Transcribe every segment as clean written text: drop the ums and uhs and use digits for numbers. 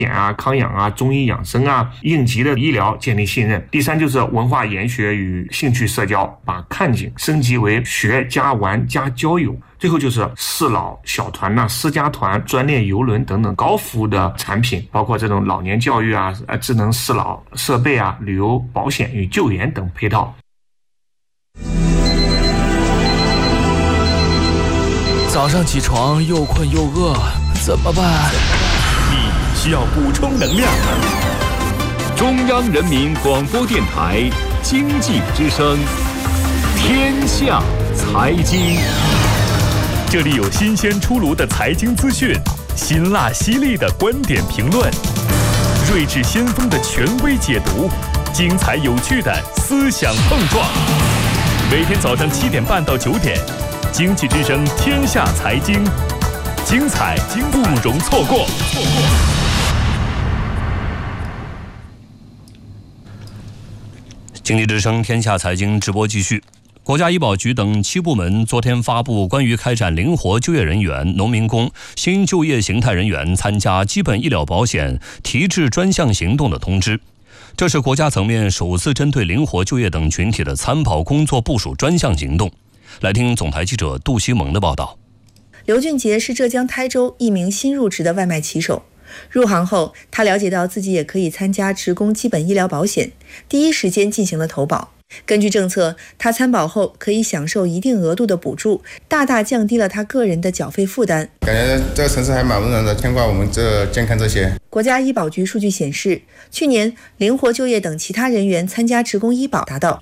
康养中医养生应急的医疗建立信任。第三就是文化研学与兴趣社交，把看景升级为学加玩加交友。最后就是适老小团私家团、专列邮轮等等高服务的产品，包括这种老年教育智能适老设备旅游保险与救援等配套。 早上起床又困又饿，怎么办？ 你需要补充能量。中央人民广播电台经济之声，天下财经。这里有新鲜出炉的财经资讯，辛辣犀利的观点评论，睿智先锋的权威解读，精彩有趣的思想碰撞。每天早上7点半到9点，经济之声天下财经，精彩不容错过。 经济之声天下财经直播继续。国家医保局等7部门昨天发布关于开展灵活就业人员、农民工、新就业形态人员参加基本医疗保险提质专项行动的通知。这是国家层面首次针对灵活就业等群体的参保工作部署专项行动。来听总台记者杜西蒙的报道。 刘俊杰是浙江台州一名新入职的外卖骑手。入行后，他了解到自己也可以参加职工基本医疗保险，第一时间进行了投保。根据政策，他参保后可以享受一定额度的补助，大大降低了他个人的缴费负担。 感觉这个城市还蛮温暖的，牵挂我们这健康这些。 国家医保局数据显示，去年灵活就业等其他人员参加职工医保达到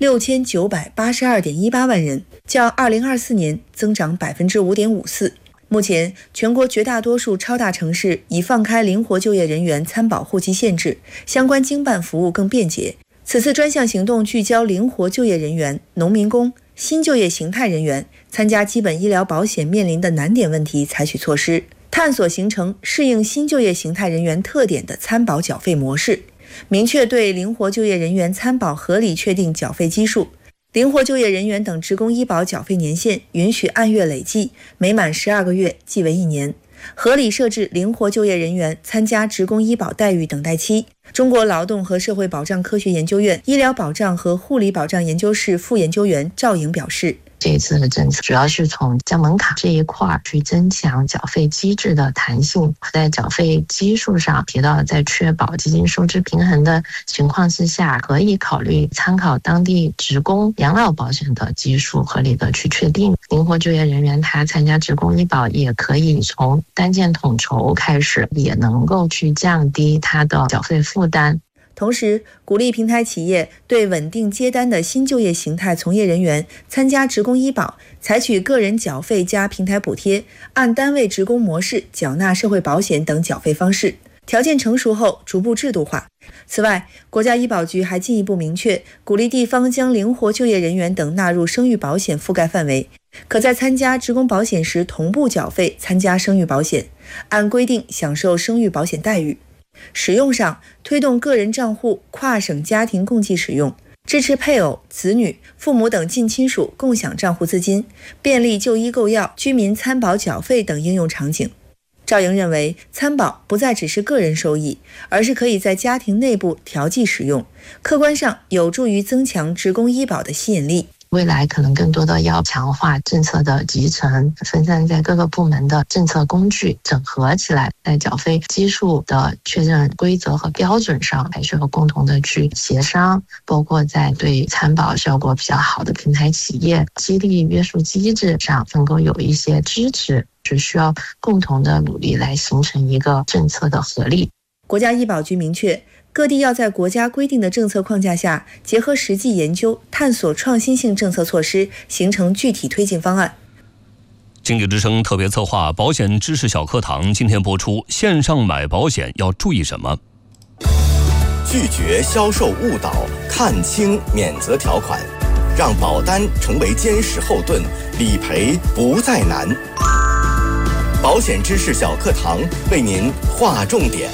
6982.18万人，较2024年增长5.54%。目前，全国绝大多数超大城市已放开灵活就业人员参保户籍限制，相关经办服务更便捷。此次专项行动聚焦灵活就业人员、农民工、新就业形态人员参加基本医疗保险面临的难点问题，采取措施，探索形成适应新就业形态人员特点的参保缴费模式，明确对灵活就业人员参保合理确定缴费基数。灵活就业人员等职工医保缴费年限允许按月累计，每满12个月即为1年。合理设置灵活就业人员参加职工医保待遇等待期。中国劳动和社会保障科学研究院医疗保障和护理保障研究室副研究员赵颖表示， 这一次的政策主要是从降门槛这一块去增强缴费机制的弹性，在缴费基数上提到，在确保基金收支平衡的情况之下，可以考虑参考当地职工养老保险的基数，合理的去确定。灵活就业人员他参加职工医保也可以从单件统筹开始，也能够去降低他的缴费负担。 同时，鼓励平台企业对稳定接单的新就业形态从业人员参加职工医保，采取个人缴费加平台补贴，按单位职工模式缴纳社会保险等缴费方式，条件成熟后逐步制度化。此外，国家医保局还进一步明确，鼓励地方将灵活就业人员等纳入生育保险覆盖范围，可在参加职工保险时同步缴费参加生育保险，按规定享受生育保险待遇。使用上，推动个人账户跨省家庭共计使用，支持配偶、子女、父母等近亲属共享账户资金，便利就医购药、居民参保缴费等应用场景。赵莹认为，参保不再只是个人收益，而是可以在家庭内部调剂使用，客观上有助于增强职工医保的吸引力。 未来可能更多的要强化政策的集成，分散在各个部门的政策工具整合起来，在缴费基数的确认规则和标准上还需要共同的去协商，包括在对参保效果比较好的平台企业激励约束机制上能够有一些支持，只需要共同的努力来形成一个政策的合力。 国家医保局明确，各地要在国家规定的政策框架下，结合实际研究，探索创新性政策措施，形成具体推进方案。 经济之声特别策划保险知识小课堂今天播出，线上买保险要注意什么？ 拒绝销售误导，看清免责条款，让保单成为坚实后盾，理赔不再难。保险知识小课堂为您划重点。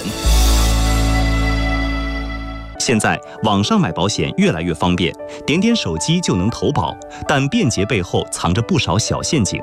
现在网上买保险越来越方便，点点手机就能投保，但便捷背后藏着不少小陷阱。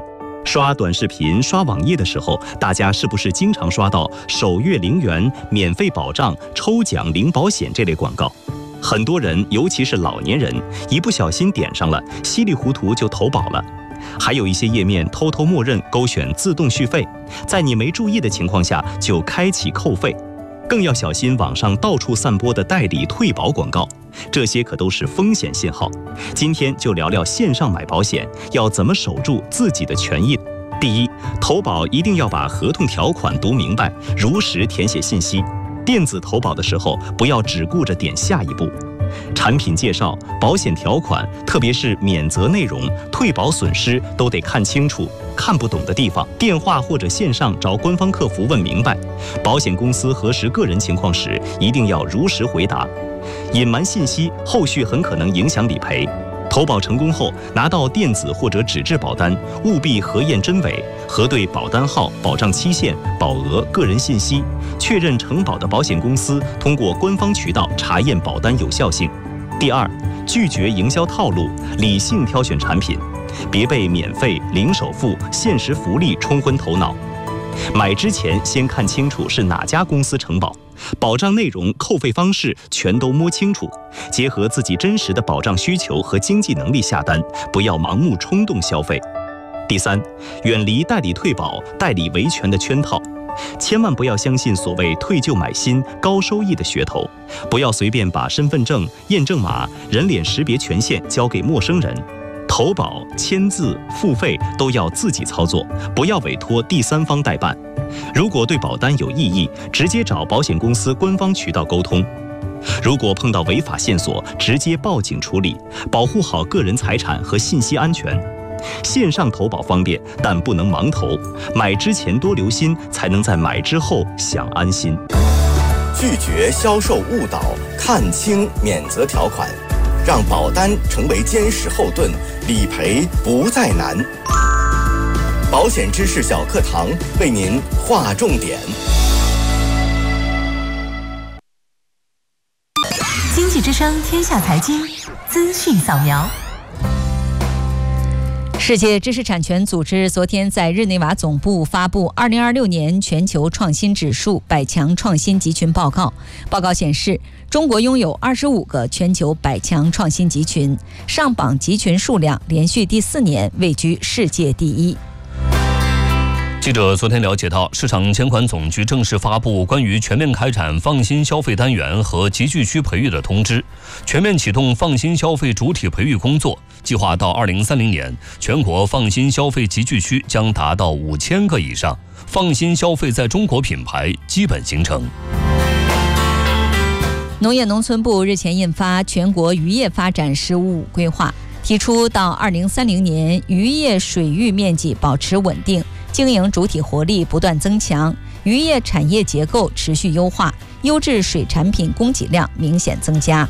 刷短视频、刷网页的时候，大家是不是经常刷到首月0元、免费保障、抽奖领保险这类广告？很多人，尤其是老年人，一不小心点上了，稀里糊涂就投保了。还有一些页面偷偷默认勾选自动续费，在你没注意的情况下就开启扣费。更要小心网上到处散播的代理退保广告，这些可都是风险信号。今天就聊聊线上买保险要怎么守住自己的权益。第一，投保一定要把合同条款读明白，如实填写信息。电子投保的时候，不要只顾着点下一步。产品介绍、保险条款，特别是免责内容、退保损失都得看清楚。看不懂的地方，电话或者线上找官方客服问明白。保险公司核实个人情况时，一定要如实回答。隐瞒信息，后续很可能影响理赔。投保成功后，拿到电子或者纸质保单，务必核验真伪，核对保单号、保障期限、保额、个人信息，确认承保的保险公司通过官方渠道查验保单有效性。第二，拒绝营销套路，理性挑选产品，别被免费、零首付、限时福利冲昏头脑。买之前先看清楚是哪家公司承保，保障内容、扣费方式全都摸清楚，结合自己真实的保障需求和经济能力下单，不要盲目冲动消费。第三，远离代理退保、代理维权的圈套，千万不要相信所谓退旧买新、高收益的噱头，不要随便把身份证、验证码、人脸识别权限交给陌生人。投保、签字、付费都要自己操作，不要委托第三方代办。如果对保单有异议，直接找保险公司官方渠道沟通。如果碰到违法线索，直接报警处理，保护好个人财产和信息安全。线上投保方便，但不能盲投，买之前多留心，才能在买之后享安心。 拒绝销售误导，看清免责条款，让保单成为坚实后盾，理赔不再难。保险知识小课堂为您划重点。 经济之声天下财经资讯扫描。世界知识产权组织昨天在日内瓦总部发布2026年全球创新指数100强创新集群报告。报告显示，中国拥有25个全球100强创新集群，上榜集群数量连续第4年位居世界第一。 记者昨天了解到，市场监管总局正式发布关于全面开展放心消费单元和集聚区培育的通知，全面启动放心消费主体培育工作，计划到2030年，全国放心消费集聚区将达到5000个以上，放心消费在中国品牌基本形成。 农业农村部日前印发全国渔业发展15规划，提出到2030年，渔业水域面积保持稳定，经营主体活力不断增强，渔业产业结构持续优化，优质水产品供给量明显增加。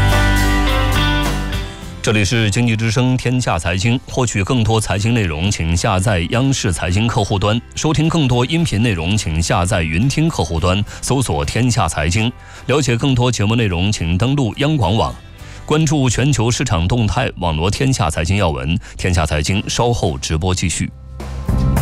这里是经济之声天下财经，获取更多财经内容请下载央视财经客户端，收听更多音频内容请下载云听客户端，搜索天下财经。了解更多节目内容请登录央广网。关注全球市场动态，网罗天下财经要闻。天下财经稍后直播继续。